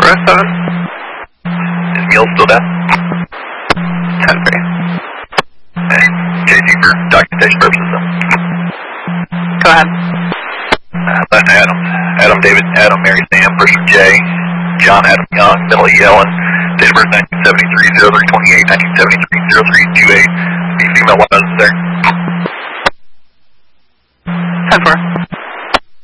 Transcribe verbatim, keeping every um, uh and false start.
zero seven. Is Neil still down? ten three. Okay. J G for documentation purposes though. Go ahead. Uh, that's Adam. Adam David, Adam Mary Sam, first from J. John Adam Young, middle of Yellen. Date of birth nineteen seventy-three, oh three twenty-eight, nineteen seventy-three, oh three twenty-eight. The female one is there. ten four.